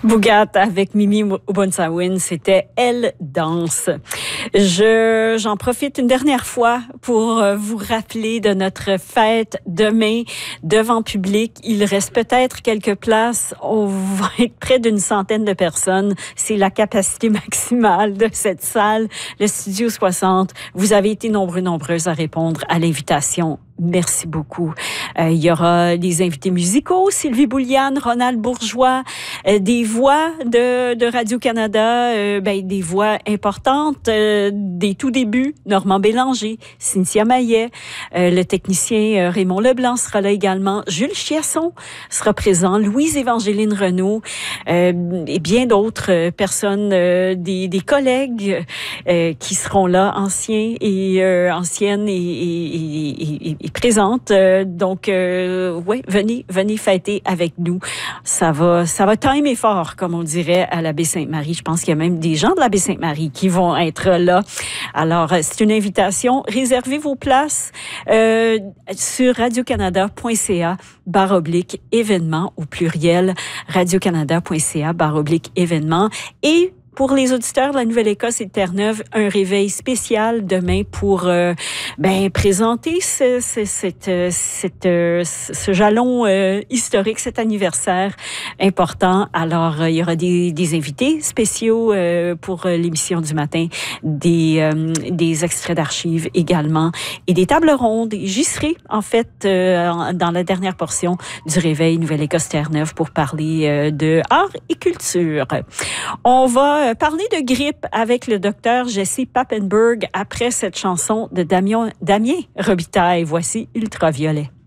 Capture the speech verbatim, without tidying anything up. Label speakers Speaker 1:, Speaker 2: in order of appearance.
Speaker 1: Bougat avec Mimi Obunsawin, c'était Elle danse. Je, j'en profite une dernière fois pour vous rappeler de notre fête demain devant public. Il reste peut-être quelques places. On va être près d'une centaine de personnes. C'est la capacité maximale de cette salle, le Studio soixante. Vous avez été nombreux, nombreuses à répondre à l'invitation. Merci beaucoup. Euh, il y aura des invités musicaux, Sylvie Bouliane, Ronald Bourgeois, euh, des voix de, de Radio-Canada, euh, ben, des voix importantes euh, des tout débuts, Normand Bélanger, Cynthia Maillet, euh, le technicien euh, Raymond Leblanc sera là également, Jules Chiasson sera présent, Louise-Évangeline Renaud, euh, et bien d'autres euh, personnes, euh, des, des collègues euh, qui seront là, anciens et euh, anciennes et, et, et, et, et présente. Euh, donc, euh, ouais, venez, venez fêter avec nous. Ça va, ça va timer fort, comme on dirait à la Baie-Sainte-Marie. Je pense qu'il y a même des gens de la Baie-Sainte-Marie qui vont être là. Alors, c'est une invitation. Réservez vos places euh, sur radiocanada.ca barre oblique événements au pluriel, radiocanada.ca barre oblique événements. Et pour les auditeurs de la Nouvelle-Écosse et de Terre-Neuve, un réveil spécial demain pour euh, ben, présenter ce, ce, cette, cette, ce jalon euh, historique, cet anniversaire important. Alors, euh, il y aura des, des invités spéciaux euh, pour l'émission du matin, des, euh, des extraits d'archives également et des tables rondes. J'y serai, en fait, euh, dans la dernière portion du réveil Nouvelle-Écosse-Terre-Neuve pour parler euh, de art et culture. On va parler de grippe avec le docteur Jesse Papenburg après cette chanson de Damien, Damien Robitaille. Voici Ultraviolet.